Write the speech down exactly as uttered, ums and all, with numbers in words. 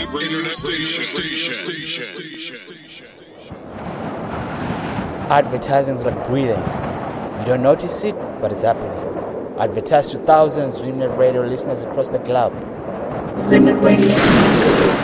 Internet radio station. Advertising is like breathing. You don't notice it, but it's happening. Advertise to thousands of internet radio listeners across the globe. Internet radio.